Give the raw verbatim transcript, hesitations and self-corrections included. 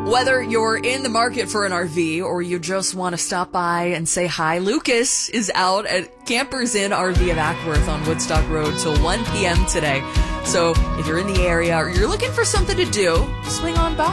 Whether you're in the market for an R V or you just want to stop by and say hi, Lucas is out at Campers Inn R V of Ackworth on Woodstock Road till one p.m. today. So if you're in the area or you're looking for something to do, swing on by.